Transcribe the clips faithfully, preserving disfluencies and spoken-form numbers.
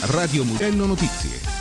Radio Mugello Notizie.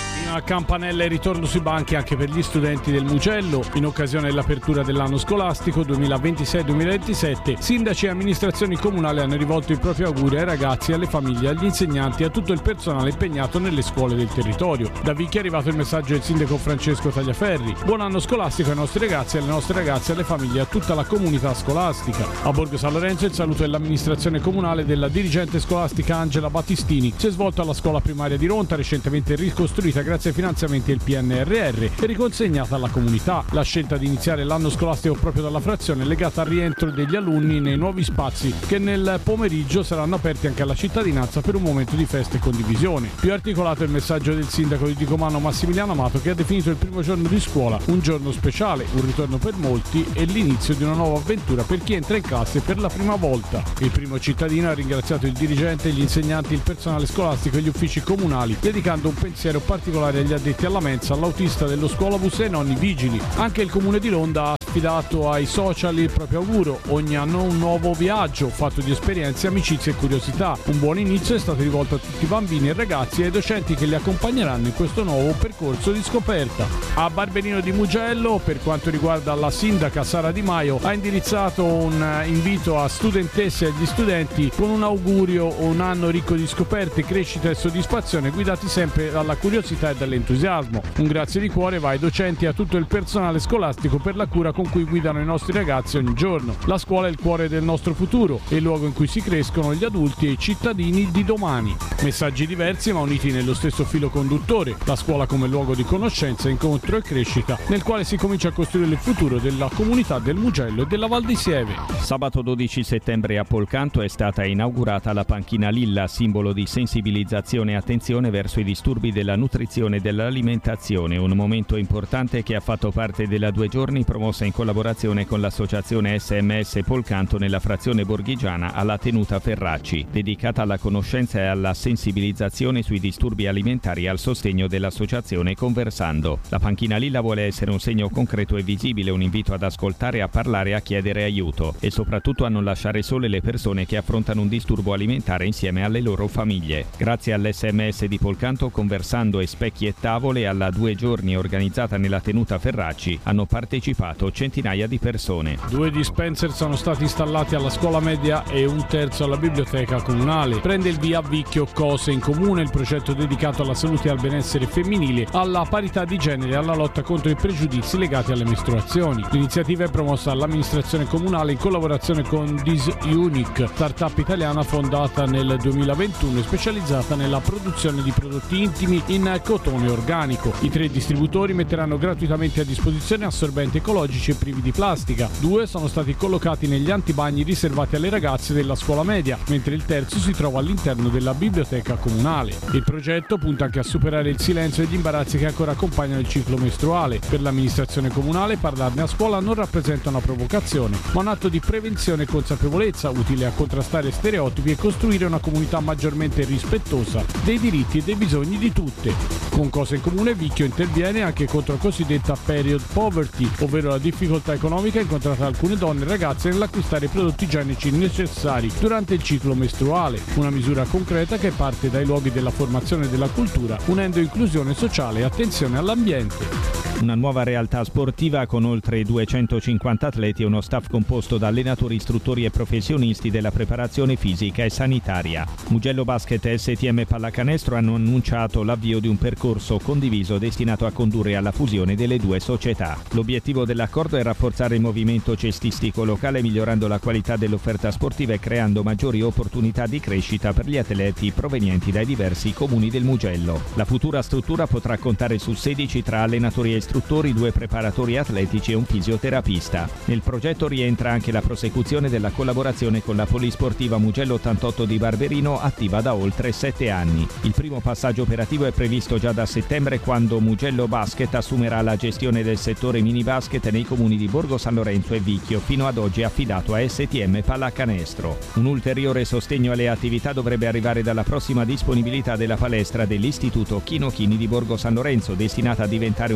A campanella e ritorno sui banchi anche per gli studenti del Mugello in occasione dell'apertura dell'anno scolastico duemilaventisei duemilaventisette. Sindaci e amministrazioni comunali hanno rivolto i propri auguri ai ragazzi, alle famiglie, agli insegnanti e a tutto il personale impegnato nelle scuole del territorio. Da Vicchi è arrivato il messaggio del sindaco Francesco Tagliaferri: buon anno scolastico ai nostri ragazzi, alle nostre ragazze, alle famiglie e a tutta la comunità scolastica. A Borgo San Lorenzo il saluto dell'amministrazione comunale della dirigente scolastica Angela Battistini. Si è svolto alla scuola primaria di Ronta, recentemente ricostruita grazie ai finanziamenti del P N R R e riconsegnata alla comunità. La scelta di iniziare l'anno scolastico proprio dalla frazione è legata al rientro degli alunni nei nuovi spazi che nel pomeriggio saranno aperti anche alla cittadinanza per un momento di festa e condivisione. Più articolato è il messaggio del sindaco di Dicomano Massimiliano Amato, che ha definito il primo giorno di scuola un giorno speciale, un ritorno per molti e l'inizio di una nuova avventura per chi entra in classe per la prima volta. Il primo cittadino ha ringraziato il dirigente, gli insegnanti, il personale scolastico e gli uffici comunali, dedicando un pensiero particolare agli addetti alla mensa, all'autista dello scuolabus e ai nonni vigili. Anche il comune di Ronda ha affidato ai social il proprio auguro: ogni anno un nuovo viaggio fatto di esperienze, amicizie e curiosità. Un buon inizio è stato rivolto a tutti i bambini e ragazzi e ai docenti che li accompagneranno in questo nuovo percorso di scoperta. A Barberino di Mugello, per quanto riguarda la sindaca Sara Di Maio, ha indirizzato un invito a studentesse e agli studenti con un augurio: un anno ricco di scoperte, crescita e soddisfazione, guidati sempre dalla curiosità e dall'entusiasmo. Un grazie di cuore va ai docenti e a tutto il personale scolastico per la cura con cui guidano i nostri ragazzi ogni giorno. La scuola è il cuore del nostro futuro, è il luogo in cui si crescono gli adulti e i cittadini di domani. Messaggi diversi ma uniti nello stesso filo conduttore: la scuola come luogo di conoscenza, incontro e crescita, nel quale si comincia a costruire il futuro della comunità del Mugello e della Val di Sieve. Sabato dodici settembre a Polcanto è stata inaugurata la panchina Lilla, simbolo di sensibilizzazione e attenzione verso i disturbi della nutrizione e dell'alimentazione, un momento importante che ha fatto parte della due giorni promossa in collaborazione con l'associazione S M S Polcanto nella frazione borghigiana alla tenuta Ferracci, dedicata alla conoscenza e alla sensibilizzazione sui disturbi alimentari e al sostegno dell'associazione Conversando. La panchina Lilla vuole essere un segno concreto e visibile, un invito ad ascoltare, a parlare e a chiedere aiuto e soprattutto a non lasciare sole le persone che affrontano un disturbo alimentare insieme alle loro famiglie. Grazie all'S M S di Polcanto, Conversando e Specchi e Tavole, alla due giorni organizzata nella tenuta Ferracci, hanno partecipato centinaia di persone. Due dispenser sono stati installati alla scuola media e un terzo alla biblioteca comunale. Prende il via a Vicchio Cose in Comune, il progetto dedicato alla salute e al benessere femminile, alla parità di genere e alla lotta contro i pregiudizi legati alle mestruazioni. L'iniziativa è promossa dall'amministrazione comunale in collaborazione con Disunic, startup italiana fondata nel duemilaventuno e specializzata nella produzione di prodotti intimi in cotone organico. I tre distributori metteranno gratuitamente a disposizione assorbenti ecologici e privi di plastica. Due sono stati collocati negli antibagni riservati alle ragazze della scuola media, mentre il terzo si trova all'interno della biblioteca comunale. Il progetto punta anche a superare il silenzio e gli imbarazzi che ancora accompagnano il ciclo mestruale. Per l'amministrazione comunale parlarne a scuola non rappresenta una provocazione, ma un atto di prevenzione e consapevolezza utile a contrastare stereotipi e costruire una comunità maggiormente rispettosa dei diritti e dei bisogni di tutte. Con Cose in Comune, Vicchio interviene anche contro la cosiddetta period poverty, ovvero la difficoltà economica incontrata da alcune donne e ragazze nell'acquistare i prodotti igienici necessari durante il ciclo mestruale, una misura concreta che parte dai luoghi della formazione e della cultura, unendo inclusione sociale e attenzione all'ambiente. Una nuova realtà sportiva con oltre duecentocinquanta atleti e uno staff composto da allenatori, istruttori e professionisti della preparazione fisica e sanitaria. Mugello Basket e S T M Pallacanestro hanno annunciato l'avvio di un percorso condiviso destinato a condurre alla fusione delle due società. L'obiettivo dell'accordo è rafforzare il movimento cestistico locale, migliorando la qualità dell'offerta sportiva e creando maggiori opportunità di crescita per gli atleti provenienti dai diversi comuni del Mugello. La futura struttura potrà contare su sedici tra allenatori e istruttori, due preparatori atletici e un fisioterapista. Nel progetto rientra anche la prosecuzione della collaborazione con la Polisportiva Mugello ottantotto di Barberino, attiva da oltre sette anni. Il primo passaggio operativo è previsto già da settembre, quando Mugello Basket assumerà la gestione del settore mini basket nei comuni di Borgo San Lorenzo e Vicchio, fino ad oggi affidato a S T M Pallacanestro. Un ulteriore sostegno alle attività dovrebbe arrivare dalla prossima disponibilità della palestra dell'Istituto Chino Chini di Borgo San Lorenzo, destinata a diventare un punto di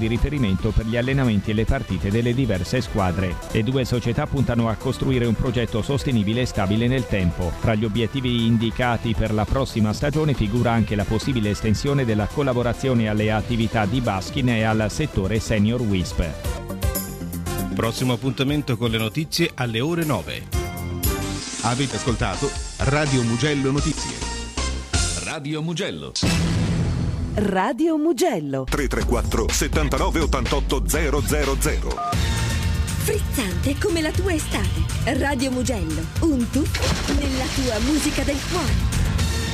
di riferimento per gli allenamenti e le partite delle diverse squadre. Le due società puntano a costruire un progetto sostenibile e stabile nel tempo. Tra gli obiettivi indicati per la prossima stagione figura anche la possibile estensione della collaborazione alle attività di Baskin e al settore Senior Wisp. Prossimo appuntamento con le notizie alle ore nove. Avete ascoltato Radio Mugello Notizie. Radio Mugello. Radio Mugello. tre tre quattro settantanove ottantotto zero zero zero. Frizzante come la tua estate. Radio Mugello, un tuffo nella tua musica del cuore.